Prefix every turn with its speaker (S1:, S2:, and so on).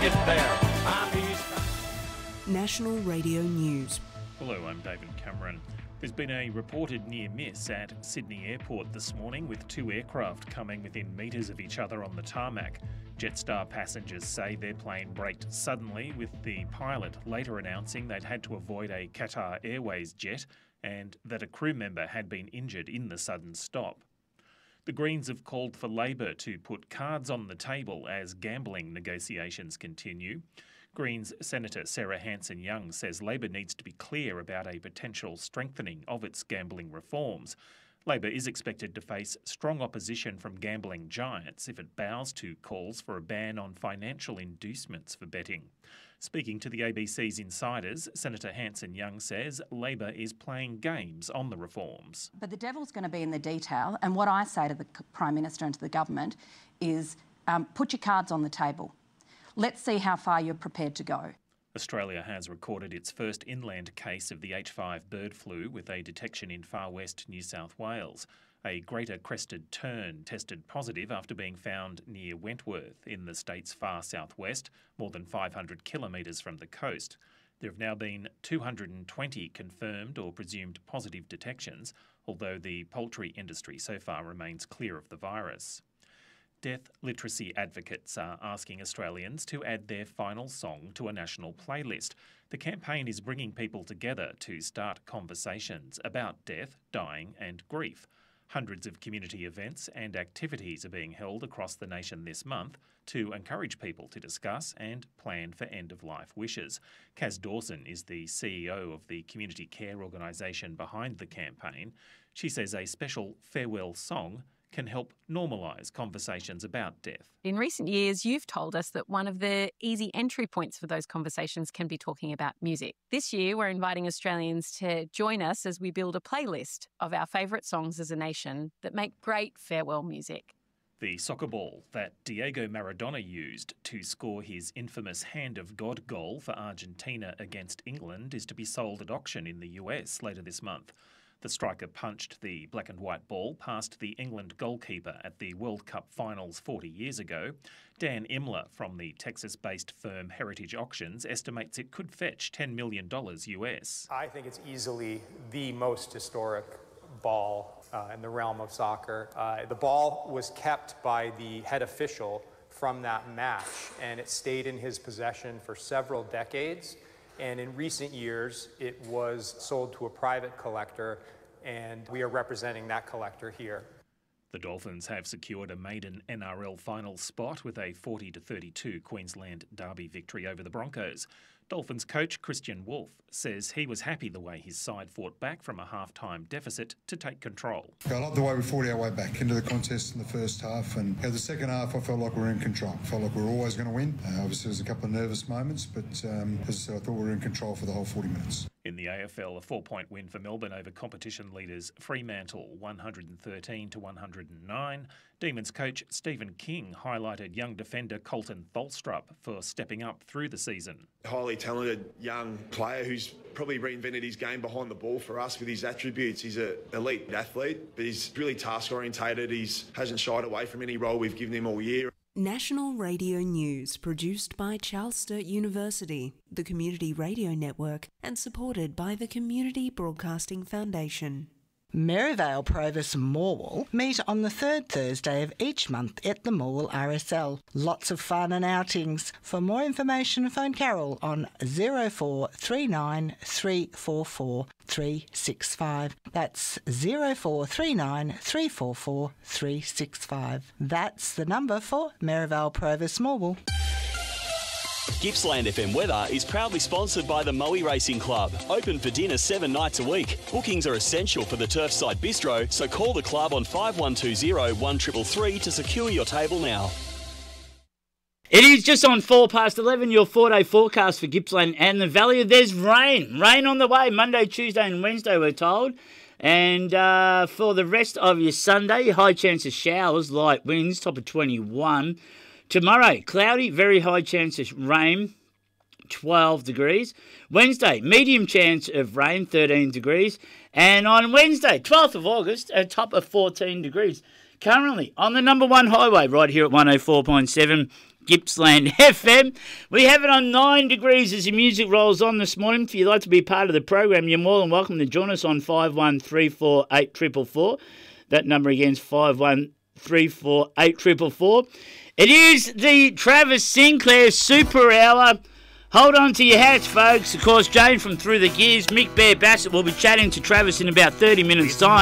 S1: get there.
S2: National Radio News.
S3: Hello, I'm David Cameron. There's been a reported near miss at Sydney Airport this morning, with two aircraft coming within metres of each other on the tarmac. Jetstar passengers say their plane braked suddenly, with the pilot later announcing they'd had to avoid a Qatar Airways jet and that a crew member had been injured in the sudden stop. The Greens have called for Labor to put cards on the table as gambling negotiations continue. Greens Senator Sarah Hanson-Young says Labor needs to be clear about a potential strengthening of its gambling reforms. Labor is expected to face strong opposition from gambling giants if it bows to calls for a ban on financial inducements for betting. Speaking to the ABC's Insiders, Senator Hanson-Young says Labor is playing games on the reforms.
S4: But the devil's going to be in the detail, and what I say to the Prime Minister and to the government is put your cards on the table. Let's see how far you're prepared to go.
S3: Australia has recorded its first inland case of the H5 bird flu, with a detection in far west New South Wales. A greater crested tern tested positive after being found near Wentworth in the state's far southwest, more than 500 kilometres from the coast. There have now been 220 confirmed or presumed positive detections, although the poultry industry so far remains clear of the virus. Death literacy advocates are asking Australians to add their final song to a national playlist. The campaign is bringing people together to start conversations about death, dying and grief. Hundreds of community events and activities are being held across the nation this month to encourage people to discuss and plan for end-of-life wishes. Kaz Dawson is the CEO of the community care organisation behind the campaign. She says a special farewell song can help normalise conversations about death.
S5: In recent years, you've told us that one of the easy entry points for those conversations can be talking about music. This year, we're inviting Australians to join us as we build a playlist of our favourite songs as a nation that make great farewell music.
S3: The soccer ball that Diego Maradona used to score his infamous Hand of God goal for Argentina against England is to be sold at auction in the US later this month. The striker punched the black and white ball past the England goalkeeper at the World Cup finals 40 years ago. Dan Imler from the Texas-based firm Heritage Auctions estimates it could fetch $10 million US.
S6: I think it's easily the most historic ball in the realm of soccer. The ball was kept by the head official from that match, and it stayed in his possession for several decades. And in recent years, it was sold to a private collector, and we are representing that collector here.
S3: The Dolphins have secured a maiden NRL final spot with a 40-32 Queensland Derby victory over the Broncos. Dolphins coach Christian Wolf says he was happy the way his side fought back from a half-time deficit to take control.
S7: I love the way we fought our way back into the contest in the first half, and the second half I felt like we were in control. I felt like we were always going to win. Obviously there was a couple of nervous moments, but as I said, I thought we were in control for the whole 40 minutes.
S3: In the AFL, a 4-point win for Melbourne over competition leaders Fremantle, 113-109. Demons coach Stephen King highlighted young defender Colton Tholstrup for stepping up through the season.
S8: Highly talented young player who's probably reinvented his game behind the ball for us with his attributes. He's an elite athlete, but he's really task-orientated. He hasn't shied away from any role we've given him all year.
S2: National Radio News, produced by Charles Sturt University, the Community Radio Network, and supported by the Community Broadcasting Foundation.
S9: Merivale Provis Morwell meet on the third Thursday of each month at the Morwell RSL. Lots of fun and outings. For more information, phone Carol on 0439 344 365. That's 0439 344 365. That's the number for Merivale Provis Morwell.
S10: Gippsland FM Weather is proudly sponsored by the Moe Racing Club. Open for dinner 7 nights a week. Bookings are essential for the Turfside Bistro, so call the club on 5120 1333 to secure your table now.
S11: It is just on 11:04, your 4-day forecast for Gippsland and the Valley. There's rain. Rain on the way Monday, Tuesday and Wednesday, we're told. And for the rest of your Sunday, high chance of showers, light winds, top of 21. Tomorrow, cloudy, very high chance of rain, 12 degrees. Wednesday, medium chance of rain, 13 degrees. And on Wednesday, 12th of August, a top of 14 degrees. Currently on the number one highway right here at 104.7, Gippsland FM. We have it on 9 degrees as the music rolls on this morning. If you'd like to be part of the program, you're more than welcome to join us on 51348444. That number again is 51348444. It is the Travis Sinclair Super Hour. Hold on to your hats, folks. Of course, Jane from Through the Gears, Mick Bear Bassett will be chatting to Travis in about 30 minutes' time.